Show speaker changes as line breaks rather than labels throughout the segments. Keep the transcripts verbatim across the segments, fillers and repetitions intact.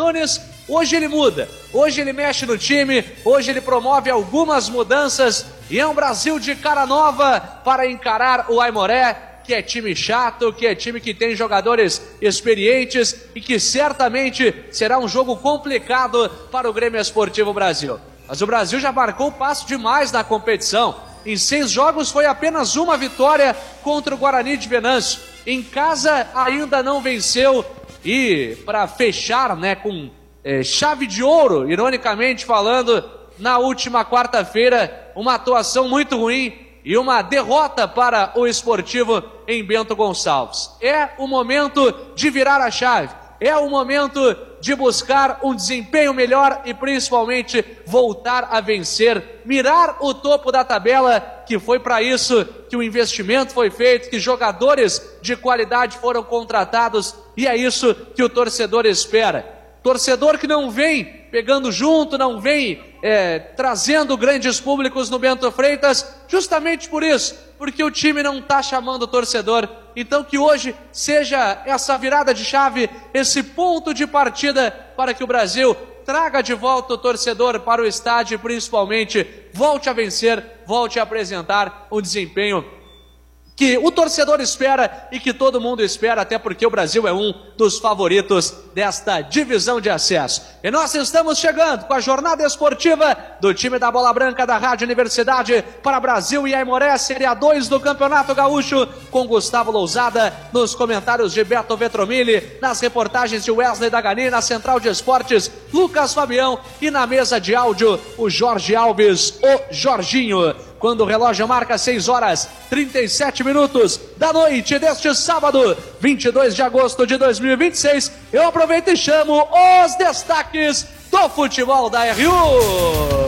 Nunes, hoje ele muda, hoje ele mexe no time, hoje ele promove algumas mudanças e é um Brasil de cara nova para encarar o Aimoré, que é time chato, que é time que tem jogadores experientes e que certamente será um jogo complicado para o Grêmio Esportivo Brasil. Mas o Brasil já marcou passo demais na competição. Em seis jogos foi apenas uma vitória contra o Guarani de Venâncio. Em casa ainda não venceu e para fechar, né, com é, chave de ouro, ironicamente falando, na última quarta-feira, uma atuação muito ruim e uma derrota para o Esportivo em Bento Gonçalves. É o momento de virar a chave, é o momento de buscar um desempenho melhor e principalmente voltar a vencer, mirar o topo da tabela, que foi para isso que o investimento foi feito, que jogadores de qualidade foram contratados e é isso que o torcedor espera. Torcedor que não vem pegando junto, não vem é, trazendo grandes públicos no Bento Freitas, justamente por isso, porque o time não está chamando o torcedor. Então que hoje seja essa virada de chave, esse ponto de partida para que o Brasil traga de volta o torcedor para o estádio e principalmente volte a vencer, volte a apresentar um desempenho que o torcedor espera e que todo mundo espera, até porque o Brasil é um dos favoritos desta divisão de acesso. E nós estamos chegando com a jornada esportiva do time da Bola Branca da Rádio Universidade para Brasil e Aimoré, Série A dois do Campeonato Gaúcho, com Gustavo Lousada, nos comentários de Beto Vetromilli, nas reportagens de Wesley Dagani, na Central de Esportes, Lucas Fabião e na mesa de áudio, o Jorge Alves, o Jorginho. Quando o relógio marca seis horas e trinta e sete minutos da noite deste sábado, vinte e dois de agosto de dois mil e vinte e seis, eu aproveito e chamo os destaques do futebol da R U.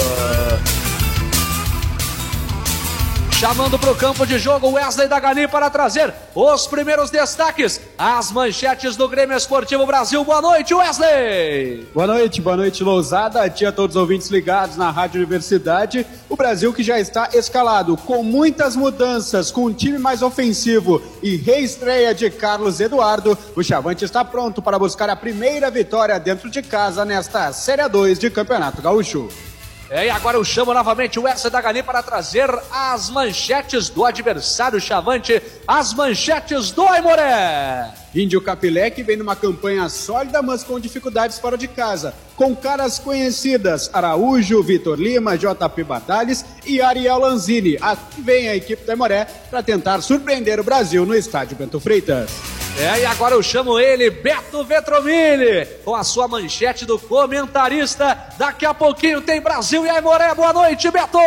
Chamando para o campo de jogo Wesley Dagani para trazer os primeiros destaques, as manchetes do Grêmio Esportivo Brasil. Boa noite, Wesley!
Boa noite, boa noite, Lousada. Dia a todos os ouvintes ligados na Rádio Universidade. O Brasil que já está escalado, com muitas mudanças, com um time mais ofensivo e reestreia de Carlos Eduardo. O Chavante está pronto para buscar a primeira vitória dentro de casa nesta Série A dois de Campeonato Gaúcho.
É, e agora eu chamo novamente o Wesley Dagani para trazer as manchetes do adversário Chavante, as manchetes do Aimoré.
Índio Capilé que vem numa campanha sólida, mas com dificuldades fora de casa, com caras conhecidas, Araújo, Vitor Lima, J P Badales e Ariel Lanzini. Aqui vem a equipe do Aimoré para tentar surpreender o Brasil no estádio Bento Freitas.
É, e agora eu chamo ele, Beto Vetromilli, com a sua manchete do comentarista. Daqui a pouquinho tem Brasil e Aimoré. Boa noite, Beto!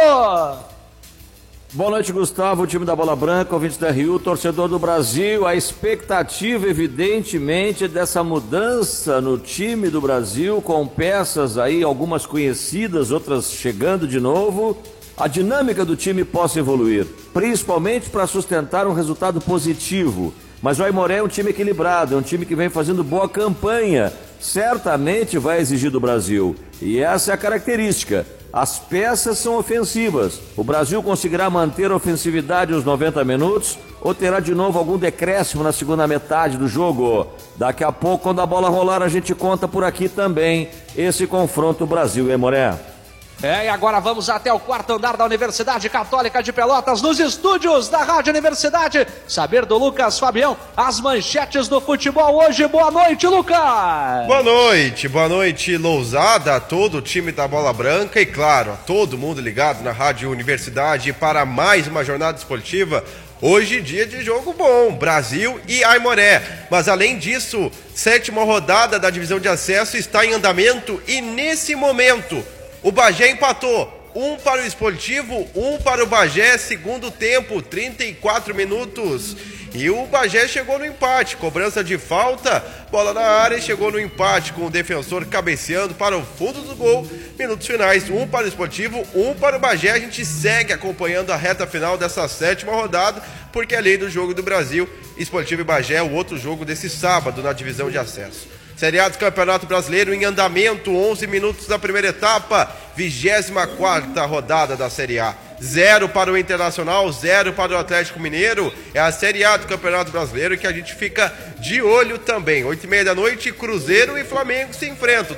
Boa noite, Gustavo, o time da Bola Branca, ouvintes da R U, torcedor do Brasil. A expectativa, evidentemente, dessa mudança no time do Brasil, com peças aí, algumas conhecidas, outras chegando de novo. A dinâmica do time possa evoluir, principalmente para sustentar um resultado positivo. Mas o Aimoré é um time equilibrado, é um time que vem fazendo boa campanha, certamente vai exigir do Brasil. E essa é a característica, as peças são ofensivas. O Brasil conseguirá manter a ofensividade os noventa minutos ou terá de novo algum decréscimo na segunda metade do jogo? Daqui a pouco, quando a bola rolar, a gente conta por aqui também esse confronto Brasil e Aimoré.
É, e agora vamos até o quarto andar da Universidade Católica de Pelotas, nos estúdios da Rádio Universidade, saber do Lucas Fabião, as manchetes do futebol hoje. Boa noite, Lucas!
Boa noite, boa noite, Lousada, a todo o time da Bola Branca e, claro, a todo mundo ligado na Rádio Universidade para mais uma jornada esportiva. Hoje, dia de jogo bom, Brasil e Aimoré. Mas além disso, sétima rodada da divisão de acesso está em andamento e nesse momento o Bagé empatou, um para o Esportivo, um para o Bagé, segundo tempo, trinta e quatro minutos. E o Bagé chegou no empate, cobrança de falta, bola na área e chegou no empate com o defensor cabeceando para o fundo do gol. Minutos finais, um para o Esportivo, um para o Bagé. A gente segue acompanhando a reta final dessa sétima rodada, porque além do jogo do Brasil, Esportivo e Bagé é o outro jogo desse sábado na divisão de acesso. Série A do Campeonato Brasileiro em andamento, onze minutos da primeira etapa, vigésima quarta rodada da Série A. Zero para o Internacional, zero para o Atlético Mineiro. É a Série A do Campeonato Brasileiro que a gente fica de olho também. Oito e meia da noite, Cruzeiro e Flamengo se enfrentam.